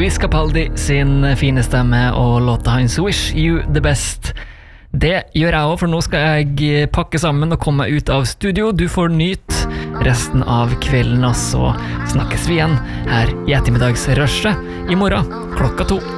Luis Capaldi sin fine stemme og låta hans Wish You The Best. Det gjør jeg også, for nå skal jeg pakke sammen og komme ut av studio. Du får nyte resten av kvelden, og så snakkes vi igjen her i ettermiddagsrushet i morgen klokka 2.